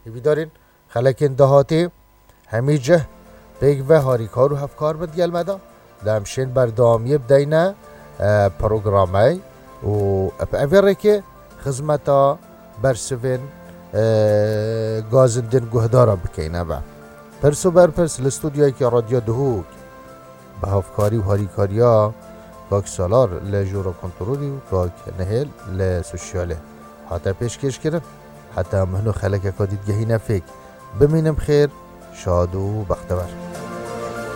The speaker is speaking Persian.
هیوی خلکین دهاتی همیجه پیگ و هاریکار و هفکار بد گل مدا لامشین بردامی بدینا پروگرامی و اویره که خدمتا برسوین گازندن گهدارا بکینه با پرسو برپرس الاستودیوی که رادیو دهوک به هفکاری و هاریکاریا کاک سالار لجورا کنترولی و کاک نهل لسوشیاله حتی پیشکش کرن حتی مهنو خلک کادید گهی نفیک بمینم خیر شاد و بختور